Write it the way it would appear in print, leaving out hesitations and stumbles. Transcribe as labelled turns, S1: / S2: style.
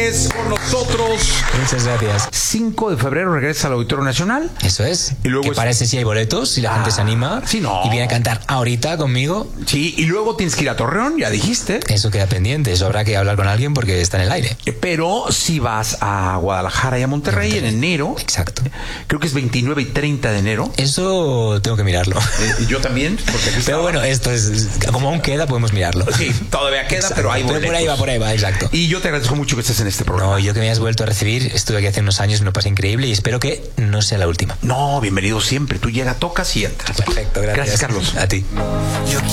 S1: Jiménez con nosotros.
S2: Muchas gracias.
S1: 5 de febrero regresa al Auditorio Nacional.
S2: Eso es.
S1: Y luego
S2: que parece si hay boletos y la gente se anima.
S1: Sí, no.
S2: Y viene a cantar ahorita conmigo.
S1: Sí, y luego tienes que ir a Torreón, ya dijiste.
S2: Eso queda pendiente, eso habrá que hablar con alguien porque está en el aire.
S1: Pero si vas a Guadalajara y a Monterrey en enero.
S2: Exacto.
S1: Creo que es 29 y 30 de enero.
S2: Eso tengo que mirarlo.
S1: Yo también, porque aquí
S2: Pero bueno, esto es como aún queda, podemos mirarlo.
S1: Sí, todavía queda, pero hay boletos.
S2: Por ahí va, exacto.
S1: Y yo te agradezco mucho que estés en este programa.
S2: No, yo que me has vuelto a recibir, estuve aquí hace unos años, me lo pasé increíble y espero que no sea la última.
S1: No, bienvenido siempre. Tú llegas, tocas y entras.
S2: Perfecto, gracias.
S1: Gracias, Carlos.
S2: A ti.